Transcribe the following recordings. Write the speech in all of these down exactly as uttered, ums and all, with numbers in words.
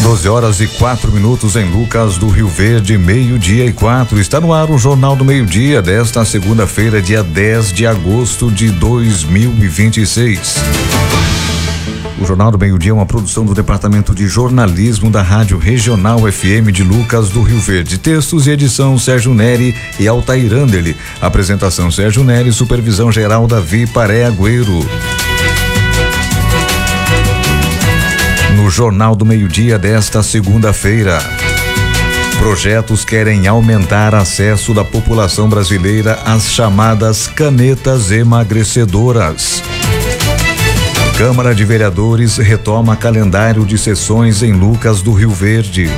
doze horas e quatro minutos em Lucas do Rio Verde, meio-dia e quatro. Está no ar o Jornal do Meio-Dia desta segunda-feira, dia dez de agosto de dois mil e vinte e seis. O Jornal do Meio-Dia é uma produção do Departamento de Jornalismo da Rádio Regional F M de Lucas do Rio Verde. Textos e edição Sérgio Neri e Altair Anderle. Apresentação Sérgio Neri, supervisão geral Davi Paré Agüero. No Jornal do Meio-Dia desta segunda-feira. Projetos querem aumentar acesso da população brasileira às chamadas canetas emagrecedoras. Câmara de Vereadores retoma calendário de sessões em Lucas do Rio Verde.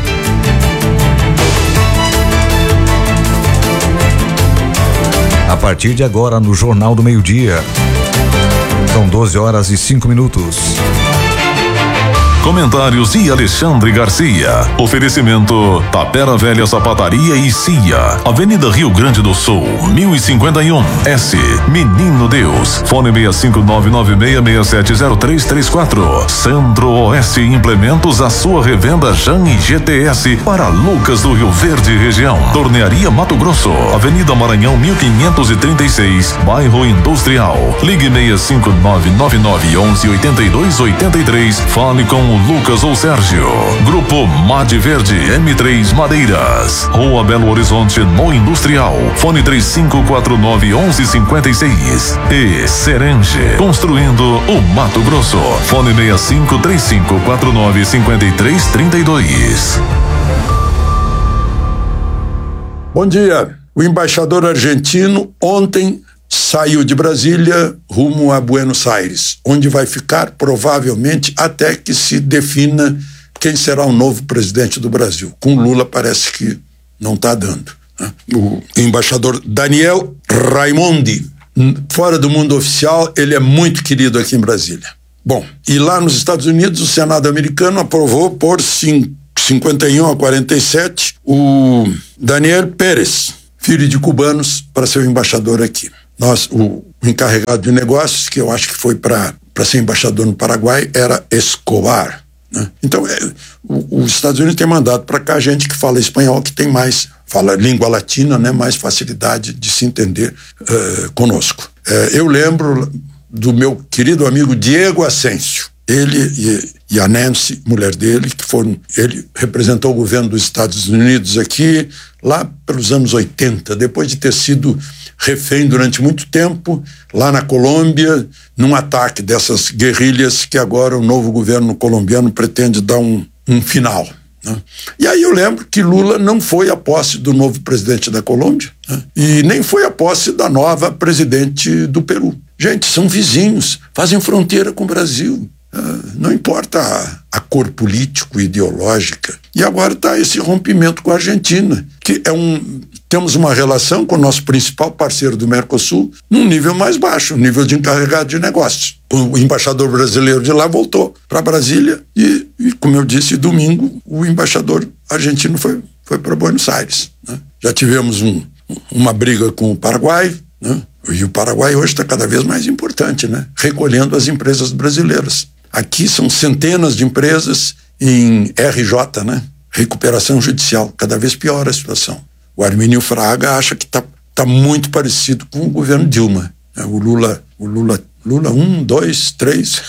A partir de agora no Jornal do Meio-Dia. São doze horas e cinco minutos. Comentários de Alexandre Garcia. Oferecimento Tapera Velha Sapataria e C I A. Avenida Rio Grande do Sul, mil e cinquenta e um. S. Menino Deus. Fone seis cinco nove nove seis seis sete zero três três quatro. Centro-Oeste Implementos, a sua revenda Jan e G T S para Lucas do Rio Verde região. Tornearia Mato Grosso. Avenida Maranhão mil quinhentos e trinta e seis, Bairro Industrial. Ligue seis cinco nove nove nove onze oitenta e dois oitenta e três. Fale com o Lucas ou Sérgio. Grupo Made Verde M três Madeiras. Rua Belo Horizonte no Industrial. Fone três cinco quatro nove onze cinquenta e seis. E Serenge. Construindo o Mato Grosso. Fone seis cinco três cinco quatro nove cinquenta e três trinta e dois. Bom dia. O embaixador argentino ontem saiu de Brasília rumo a Buenos Aires, onde vai ficar provavelmente até que se defina quem será o novo presidente do Brasil. Com Lula parece que não está dando, né? O embaixador Daniel Raimondi, fora do mundo oficial, ele é muito querido aqui em Brasília. Bom, e lá nos Estados Unidos o Senado americano aprovou por cinquenta e um a quarenta e sete o Daniel Pérez, filho de cubanos, para ser o embaixador aqui. Nós, o, o encarregado de negócios, que eu acho que foi para ser embaixador no Paraguai, era Escobar, né? Então, é, o, os Estados Unidos têm mandado para cá gente que fala espanhol, que tem mais, fala língua latina, né? Mais facilidade de se entender uh, conosco. Uh, eu lembro do meu querido amigo Diego Ascencio. Ele e, e a Nancy, mulher dele, que foram, ele representou o governo dos Estados Unidos aqui, lá pelos anos oitenta, depois de ter sido refém durante muito tempo, lá na Colômbia, num ataque dessas guerrilhas que agora o novo governo colombiano pretende dar um, um final, né? E aí eu lembro que Lula não foi à posse do novo presidente da Colômbia, né? E nem foi à posse da nova presidente do Peru. Gente, são vizinhos, fazem fronteira com o Brasil. Uh, não importa a, a cor político, ideológica. E agora está esse rompimento com a Argentina, que é um... Temos uma relação com o nosso principal parceiro do Mercosul num nível mais baixo, nível de encarregado de negócios. O embaixador brasileiro de lá voltou para Brasília e, e, como eu disse, domingo o embaixador argentino foi, foi para Buenos Aires, né? Já tivemos um, uma briga com o Paraguai, né? E o Paraguai hoje está cada vez mais importante, né? Recolhendo as empresas brasileiras. Aqui são centenas de empresas em R J, né? Recuperação judicial. Cada vez pior a situação. O Armínio Fraga acha que está tá muito parecido com o governo Dilma. O Lula, o Lula, Lula um, dois, três,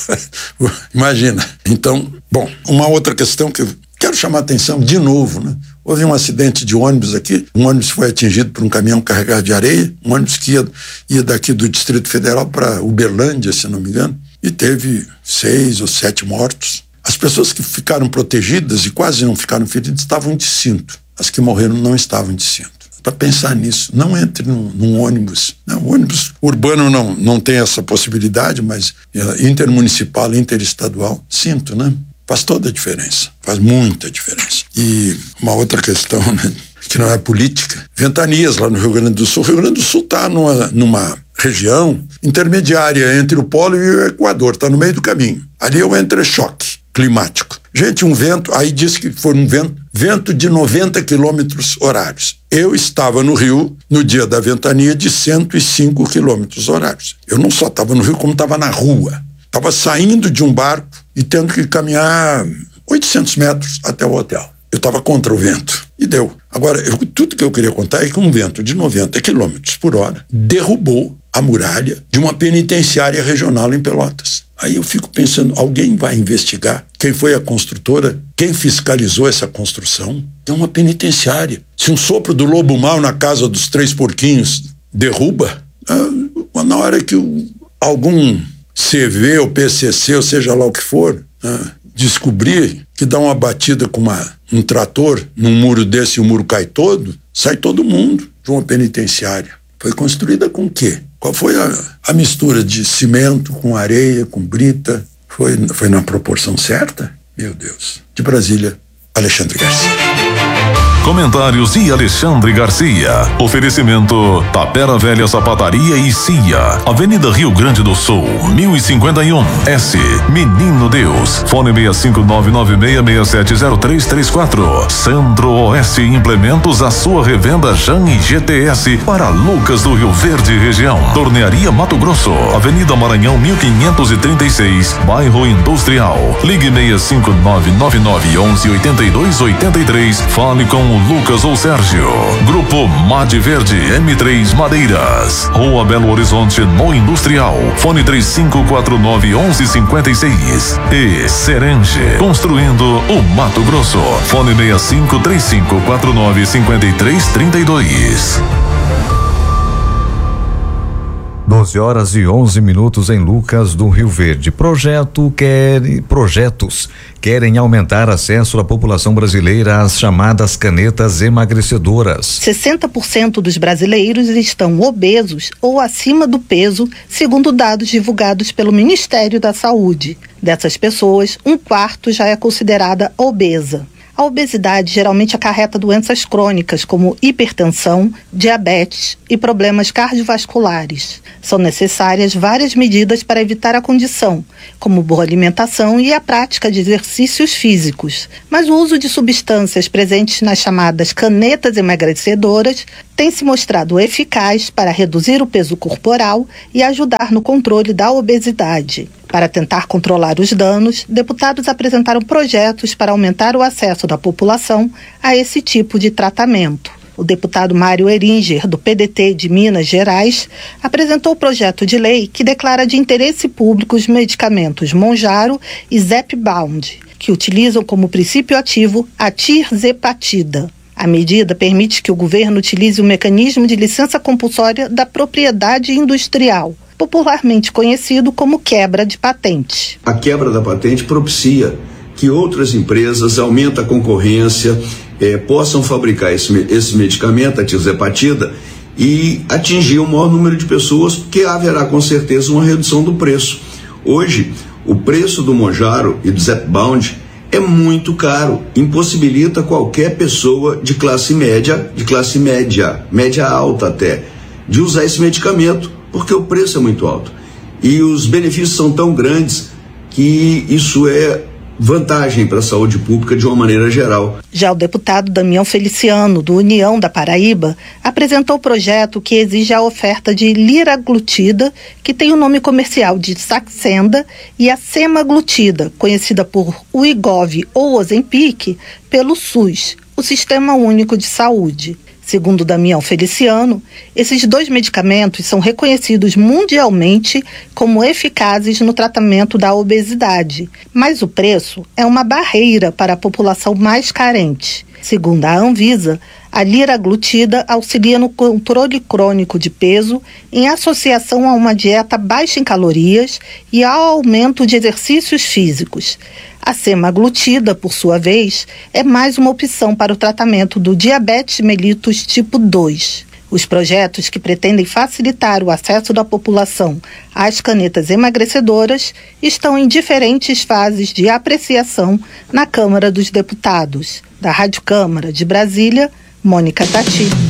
imagina. Então, bom, uma outra questão que eu quero chamar a atenção de novo, né? Houve um acidente de ônibus aqui, um ônibus foi atingido por um caminhão carregado de areia, um ônibus que ia, ia daqui do Distrito Federal para Uberlândia, se não me engano, e teve seis ou sete mortos. As pessoas que ficaram protegidas e quase não ficaram feridas estavam de cinto. As que morreram não estavam de cinto. Para pensar nisso, não entre num, num ônibus. Não, o ônibus urbano não, não tem essa possibilidade, mas intermunicipal, interestadual, cinto, né? Faz toda a diferença, faz muita diferença. E uma outra questão, né, que não é política, ventanias lá no Rio Grande do Sul. O Rio Grande do Sul está numa, numa região intermediária entre o polo e o Equador, está no meio do caminho. Ali é o entrechoque climático. Gente, um vento, aí disse que foi um vento, vento de noventa quilômetros horários. Eu estava no Rio no dia da ventania de cento e cinco quilômetros horários. Eu não só estava no Rio, como estava na rua. Estava saindo de um barco e tendo que caminhar oitocentos metros até o hotel. Eu estava contra o vento e deu. Agora, eu, tudo que eu queria contar é que um vento de noventa quilômetros por hora derrubou a muralha de uma penitenciária regional em Pelotas. Aí eu fico pensando, alguém vai investigar quem foi a construtora, quem fiscalizou essa construção? É uma penitenciária. Se um sopro do lobo mau na casa dos três porquinhos derruba, ah, na hora que o, algum C V ou P C C, ou seja lá o que for, ah, descobrir que dá uma batida com uma, um trator num muro desse e o muro cai todo, sai todo mundo de uma penitenciária. Foi construída com o quê? Qual foi a, a mistura de cimento com areia, com brita? Foi, foi na proporção certa? Meu Deus. De Brasília, Alexandre Garcia. Comentários de Alexandre Garcia. Oferecimento Tapera Velha Sapataria e Cia. Avenida Rio Grande do Sul, mil e cinquenta e um, S. Menino Deus. Fone seis cinco nove nove seis seis sete zero três três quatro. Centro-Oeste Implementos, a sua revenda Jan e G T S para Lucas do Rio Verde região. Tornearia Mato Grosso, Avenida Maranhão mil quinhentos e trinta e seis, Bairro Industrial. Ligue seis cinco nove nove nove onze oitenta e dois oitenta e três. Fale com Lucas ou Sérgio. Grupo Made Verde M três Madeiras. Rua Belo Horizonte no Industrial. Fone três cinco quatro nove onze cinquenta e seis. E Serenge. Construindo o Mato Grosso. Fone seis cinco três cinco quatro nove cinco três três dois. doze horas e onze minutos em Lucas do Rio Verde. Projeto quer, projetos querem aumentar acesso da população brasileira às chamadas canetas emagrecedoras. sessenta por cento dos brasileiros estão obesos ou acima do peso, segundo dados divulgados pelo Ministério da Saúde. Dessas pessoas, um quarto já é considerada obesa. A obesidade geralmente acarreta doenças crônicas como hipertensão, diabetes e problemas cardiovasculares. São necessárias várias medidas para evitar a condição, como boa alimentação e a prática de exercícios físicos. Mas o uso de substâncias presentes nas chamadas canetas emagrecedoras tem se mostrado eficaz para reduzir o peso corporal e ajudar no controle da obesidade. Para tentar controlar os danos, deputados apresentaram projetos para aumentar o acesso da população a esse tipo de tratamento. O deputado Mário Eringer, do P D T de Minas Gerais, apresentou o projeto de lei que declara de interesse público os medicamentos Mounjaro e Zepbound, que utilizam como princípio ativo a tirzepatida. A medida permite que o governo utilize o mecanismo de licença compulsória da propriedade industrial, popularmente conhecido como quebra de patente. A quebra da patente propicia que outras empresas aumentem a concorrência, eh, possam fabricar esse, esse medicamento, a tirzepatida, e atingir o maior número de pessoas, porque haverá com certeza uma redução do preço. Hoje, o preço do Mounjaro e do Zepbound é muito caro, impossibilita qualquer pessoa de classe média, de classe média, média alta até, de usar esse medicamento, porque o preço é muito alto. E os benefícios são tão grandes que isso é vantagem para a saúde pública de uma maneira geral. Já o deputado Damião Feliciano, do União da Paraíba, apresentou o projeto que exige a oferta de liraglutida, que tem o nome comercial de Saxenda, e a semaglutida, conhecida por Wegovy ou Ozempic, pelo SUS, o Sistema Único de Saúde. Segundo Damião Feliciano, esses dois medicamentos são reconhecidos mundialmente como eficazes no tratamento da obesidade, mas o preço é uma barreira para a população mais carente. Segundo a Anvisa, a liraglutida auxilia no controle crônico de peso em associação a uma dieta baixa em calorias e ao aumento de exercícios físicos. A semaglutida, por sua vez, é mais uma opção para o tratamento do diabetes mellitus tipo dois. Os projetos que pretendem facilitar o acesso da população às canetas emagrecedoras estão em diferentes fases de apreciação na Câmara dos Deputados. Da Rádio Câmara de Brasília, Mônica Tati.